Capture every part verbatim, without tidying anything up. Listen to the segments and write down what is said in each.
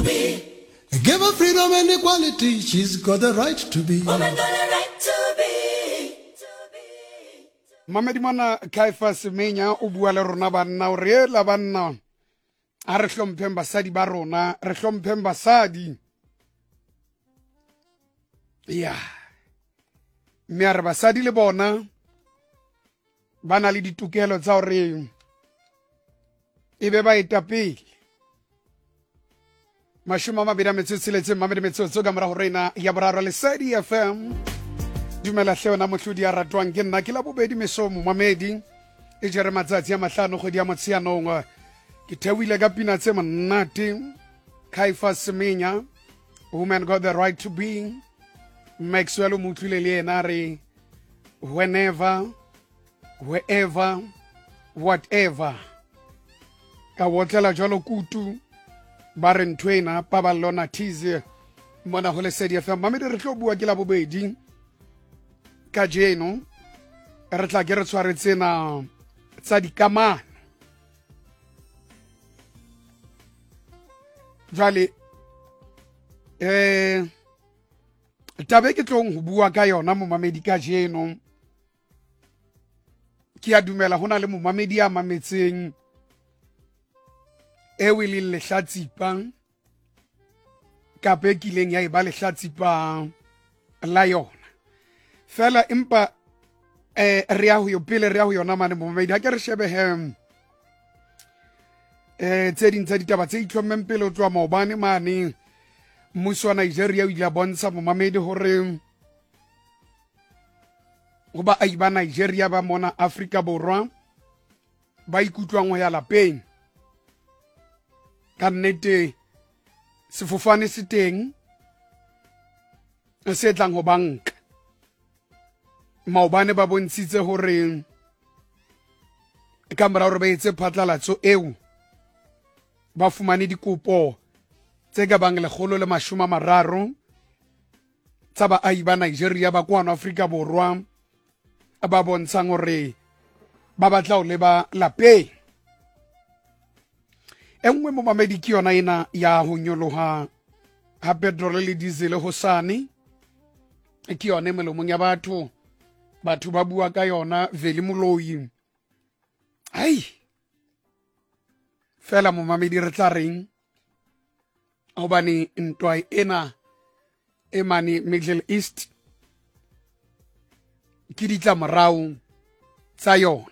be. Give her freedom and equality, she's got the right to be. Woman got a right to be. Mamedi mana Caiphas Semenya o bua le rona banna o re la banna a re hlompheng basadi ba rona re hlompheng basadi ya mme a re basadi le bona ba na le ditokelo tsa hore e be ba etapele mashome a mabedi a metso e tsheletseng mamedi metsotso ka mora ho rena ya boraro Lesedi F M. Dumela hle ona mohlodi a ratwang ke nna ke la bobedi mesomo mamedi e jere matsatsi a mahlano go di a motshianong ke thewile ka pina tse monate Caiphas Semenya woman got the right to be Maxwell Mutlile le ena re whenever wherever whatever ka wotlela jalo kutu ba re ntwena paballo Nathize mona ho Lesedi F M mamedi re tlo bua ke la bobedi ka jeno re tla ke re tshwaretse na tsa dikamano jwale eh tabe ke tlong ho bua ka yona mo mamedi ka jeno ke a dumela hona le mo mamedi a mametseng e we le lehlatsipa ka pe kileng ya e ba lehlatsipa la yona fela impa eh re ya ho yo pele re ya ho yona mane mo mamedi ha ke re shebe hem eh tse ding tsa ditaba tse itlhommeng pele o tswa maobane mane mmuso wa Nigeria o ile a bontsha mo mamedi hore go ba ai ba Nigeria ba mona Afrika Borwa ba ikutlwang ho ya lapeng ka nnete sefofane se teng se tlang ho banka maobane ba bontshitse hore ka mora hore ba etse phatlalatso eo ba fumane dikopo tse ka bang lekgolo le mashome a mararo tsa baahi ba Nigeria ba kwano Afrika Borwa ba bontshang hore ba batla ho leba lapeng engwe mo mamedi ke yona ena ya ho nyoloha ha petrol le diesel hosane ke yone melomong ya batho batho ba bua ka yona vele moloi ai fela mo mamedi re tla reng hobane ntwa ena e mane Middle East ke ditla morao tsa yona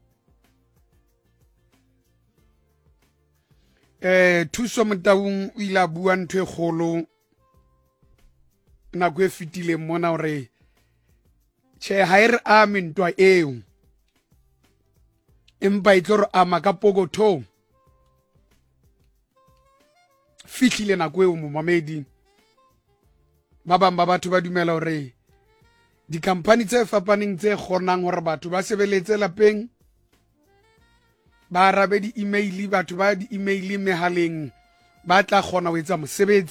eh Thuso Motaung o ile a bua ntho e kgolo nako e fetileng mona hore che ha re a mentwa eo empa e tlo re ama ka pokotho fihlile nako eo mo mamedi ba bang ba batho ba dumela hore di-company tse fapaneng tse kgonang hore batho ba sebeletse lapeng ba arabe di-email batho ba di-email mehaleng ba tla kgona ho etsa mosebetsi